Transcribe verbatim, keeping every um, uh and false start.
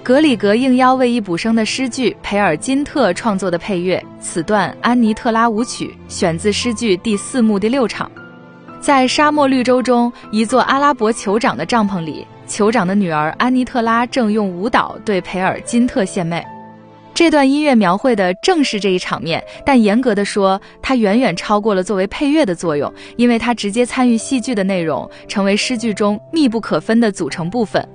格里格应邀为伊卜生的诗剧《培尔金特》创作的配乐，此段安妮特拉舞曲选自诗剧第四幕第六场。在沙漠绿洲中，一座阿拉伯酋长的帐篷里，酋长的女儿安妮特拉正用舞蹈对培尔金特献媚。这段音乐描绘的正是这一场面，但严格的说，它远远超过了作为配乐的作用，因为它直接参与戏剧的内容，成为诗句中密不可分的组成部分。